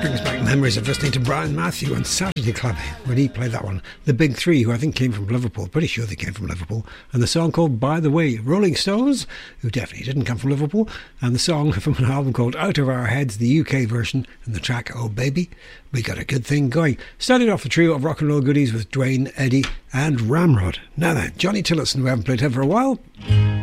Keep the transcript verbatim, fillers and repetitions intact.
Brings back memories of listening to Brian Matthew on Saturday Club when he played that one. The Big Three, who I think came from Liverpool, pretty sure they came from Liverpool, and the song called By the Way. Rolling Stones, who definitely didn't come from Liverpool, and the song from an album called Out of Our Heads, the U K version, and the track Oh Baby. We got a good thing going. Started off a trio of rock and roll goodies with Dwayne, Eddie and Ramrod. Now then, Johnny Tillotson, we haven't played him for a while.